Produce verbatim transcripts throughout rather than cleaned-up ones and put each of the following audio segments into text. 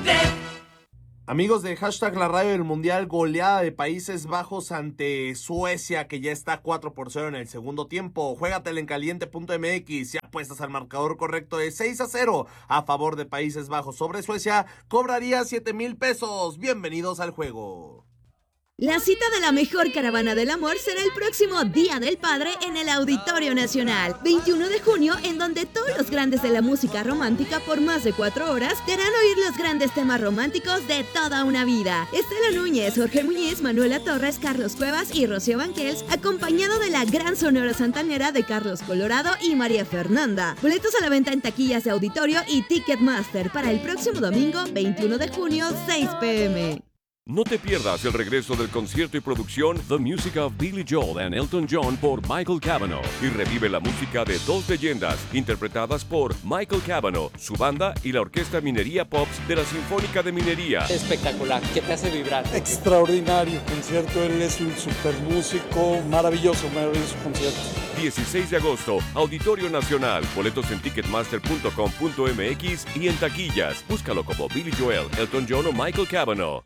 Amigos de hashtag La Radio del Mundial, goleada de Países Bajos ante Suecia, que ya está cuatro por cero en el segundo tiempo. Juégatela en caliente punto m x. Si apuestas al marcador correcto de seis a cero a favor de Países Bajos sobre Suecia, cobraría siete mil pesos. Bienvenidos al juego. La cita de la mejor caravana del amor será el próximo Día del Padre en el Auditorio Nacional, veintiuno de junio, en donde todos los grandes de la música romántica por más de cuatro horas te harán oír los grandes temas románticos de toda una vida. Estela Núñez, Jorge Muñiz, Manuela Torres, Carlos Cuevas y Rocío Banquels, acompañado de la gran sonora santanera de Carlos Colorado y María Fernanda. Boletos a la venta en taquillas de auditorio y Ticketmaster para el próximo domingo, veintiuno de junio, seis pe eme. No te pierdas el regreso del concierto y producción The Music of Billy Joel and Elton John por Michael Cavanaugh y revive la música de dos leyendas interpretadas por Michael Cavanaugh, su banda y la Orquesta Minería Pops de la Sinfónica de Minería. Espectacular, que te hace vibrar. Extraordinario concierto, él es un super músico, maravilloso, maravilloso concierto. dieciséis de agosto, Auditorio Nacional, boletos en ticketmaster punto com punto m x y en taquillas. Búscalo como Billy Joel, Elton John o Michael Cavanaugh.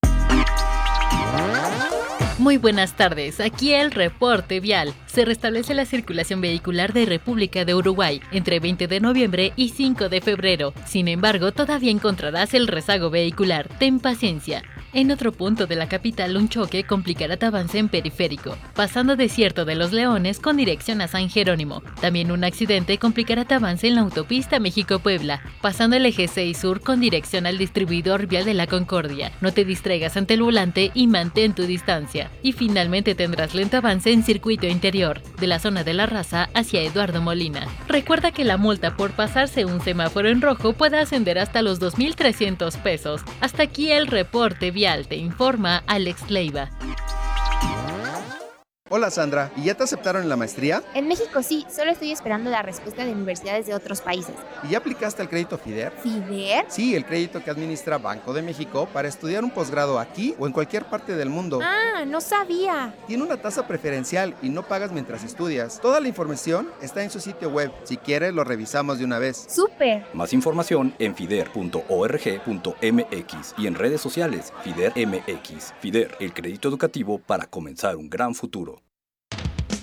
Muy buenas tardes, aquí el reporte vial. Se restablece la circulación vehicular de República de Uruguay entre veinte de noviembre y cinco de febrero. Sin embargo, todavía encontrarás el rezago vehicular. Ten paciencia. En otro punto de la capital, un choque complicará tu avance en periférico, pasando Desierto de los Leones con dirección a San Jerónimo. También un accidente complicará tu avance en la autopista México-Puebla, pasando el eje seis Sur con dirección al distribuidor vial de la Concordia. No te distraigas ante el volante y mantén tu distancia. Y finalmente tendrás lento avance en circuito interior, de la zona de La Raza hacia Eduardo Molina. Recuerda que la multa por pasarse un semáforo en rojo puede ascender hasta los dos mil trescientos pesos. Hasta aquí el reporte vial, te informa Alex Leiva. Hola Sandra, ¿y ya te aceptaron en la maestría? En México sí, solo estoy esperando la respuesta de universidades de otros países. ¿Y ya aplicaste al crédito FIDER? ¿FIDER? Sí, el crédito que administra Banco de México para estudiar un posgrado aquí o en cualquier parte del mundo. Ah, no sabía. Tiene una tasa preferencial y no pagas mientras estudias. Toda la información está en su sitio web. Si quieres, lo revisamos de una vez. ¡Súper! Más información en fider punto org punto m x y en redes sociales FIDER M X. FIDER, el crédito educativo para comenzar un gran futuro.